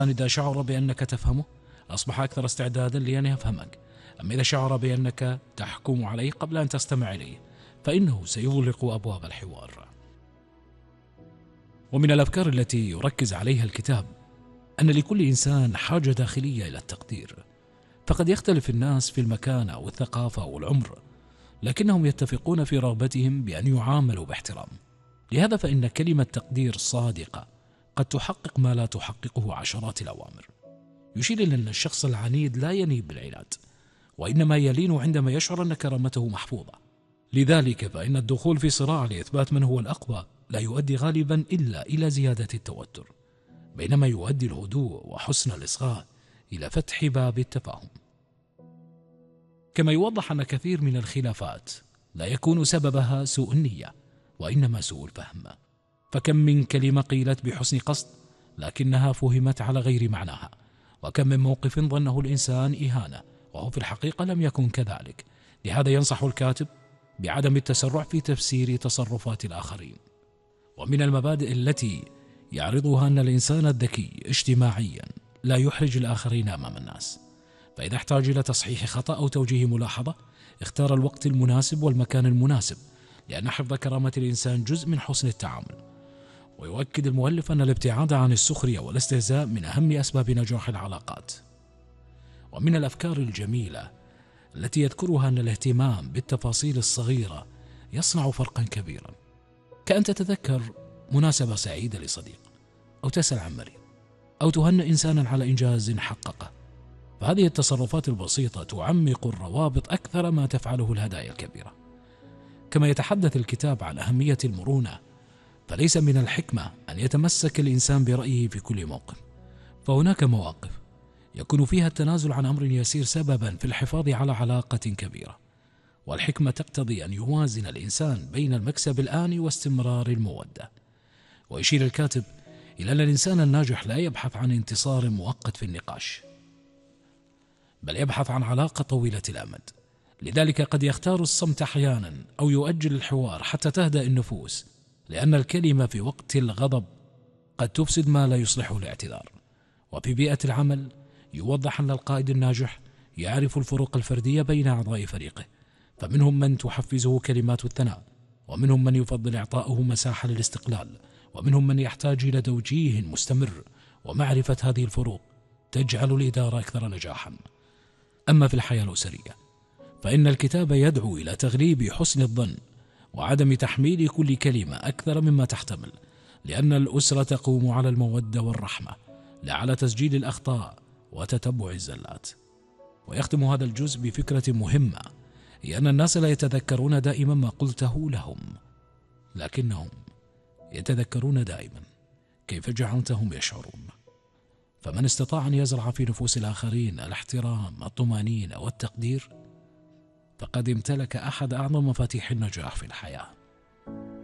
إذا شعر بأنك تفهمه أصبح أكثر استعدادا لأن يفهمك، أما إذا شعر بأنك تحكم عليه قبل أن تستمع إليه فإنه سيغلق أبواب الحوار. ومن الأفكار التي يركز عليها الكتاب أن لكل إنسان حاجة داخلية إلى التقدير، فقد يختلف الناس في المكان أو الثقافة أو العمر، لكنهم يتفقون في رغبتهم بأن يعاملوا باحترام. لهذا فإن كلمة تقدير صادقة قد تحقق ما لا تحققه عشرات الأوامر. يشير إلى أن الشخص العنيد لا ينيب بالعناد، وإنما يلين عندما يشعر أن كرامته محفوظة. لذلك فإن الدخول في صراع لإثبات من هو الأقوى لا يؤدي غالبا إلا إلى زيادة التوتر، بينما يؤدي الهدوء وحسن الإصغاء إلى فتح باب التفاهم. كما يوضح أن كثير من الخلافات لا يكون سببها سوء النية وإنما سوء الفهم، فكم من كلمة قيلت بحسن قصد لكنها فهمت على غير معناها، وكم من موقف ظنه الإنسان إهانة وهو في الحقيقة لم يكن كذلك. لهذا ينصح الكاتب بعدم التسرع في تفسير تصرفات الآخرين. ومن المبادئ التي يعرضها أن الإنسان الذكي اجتماعيا لا يحرج الآخرين أمام الناس، فإذا احتاج إلى تصحيح خطأ أو توجيه ملاحظة اختار الوقت المناسب والمكان المناسب، لأن حفظ كرامة الإنسان جزء من حسن التعامل. ويؤكد المؤلف أن الابتعاد عن السخرية والاستهزاء من أهم أسباب نجاح العلاقات. ومن الأفكار الجميلة التي يذكرها أن الاهتمام بالتفاصيل الصغيرة يصنع فرقا كبيرا، كأن تتذكر مناسبة سعيدة لصديق، أو تسأل عن مريض، أو تهنئ إنسانا على إنجاز حققه. فهذه التصرفات البسيطة تعمق الروابط أكثر ما تفعله الهدايا الكبيرة. كما يتحدث الكتاب عن أهمية المرونة، فليس من الحكمة أن يتمسك الإنسان برأيه في كل موقف، فهناك مواقف يكون فيها التنازل عن أمر يسير سببا في الحفاظ على علاقة كبيرة، والحكمة تقتضي أن يوازن الإنسان بين المكسب الآني واستمرار المودة. ويشير الكاتب إلى أن الإنسان الناجح لا يبحث عن انتصار مؤقت في النقاش، بل يبحث عن علاقة طويلة الأمد. لذلك قد يختار الصمت أحيانا أو يؤجل الحوار حتى تهدأ النفوس، لأن الكلمة في وقت الغضب قد تفسد ما لا يصلحه الاعتذار. وفي بيئة العمل يوضح أن القائد الناجح يعرف الفروق الفردية بين أعضاء فريقه، فمنهم من تحفزه كلمات الثناء، ومنهم من يفضل إعطاؤه مساحة للاستقلال، ومنهم من يحتاج إلى توجيه مستمر. ومعرفة هذه الفروق تجعل الإدارة أكثر نجاحا. أما في الحياة الأسرية فإن الكتاب يدعو إلى تغليب حسن الظن وعدم تحميل كل كلمة أكثر مما تحتمل، لأن الأسرة تقوم على المودة والرحمة لا على تسجيل الأخطاء وتتبع الزلات. ويختم هذا الجزء بفكرة مهمة، هي أن الناس لا يتذكرون دائما ما قلته لهم، لكنهم يتذكرون دائما كيف جعلتهم يشعرون. فمن استطاع أن يزرع في نفوس الآخرين الاحترام، الطمأنينة والتقدير، فقد امتلك أحد أعظم مفاتيح النجاح في الحياة.